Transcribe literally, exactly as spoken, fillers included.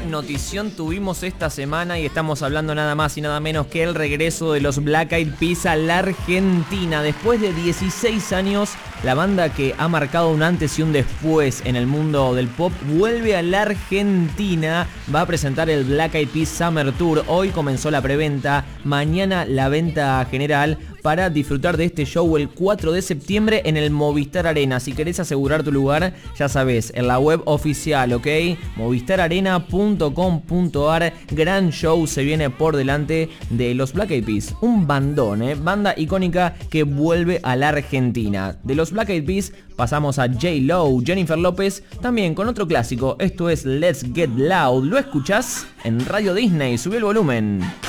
notición tuvimos esta semana y estamos hablando nada más y nada menos que el regreso de los Black Eyed Peas a la Argentina. Después de dieciséis años, la banda que ha marcado un antes y un después en el mundo del pop vuelve a la Argentina. Va a presentar el Black Eyed Peas Summer Tour. Hoy comenzó la preventa, mañana la venta general para disfrutar de este show el cuatro de septiembre en el Movistar Arena. Si querés asegurar tu lugar, ya sabés, en la web oficial, ¿ok? movistar arena punto com punto ar. Gran show se viene por delante de los Black Eyed Peas. Un bandón, ¿eh? Banda icónica que vuelve a la Argentina. De los Black Eyed Peas pasamos a J-Lo, Jennifer López, también con otro clásico. Esto es Let's Get Loud. ¿Lo escuchás? En Radio Disney. Sube el volumen.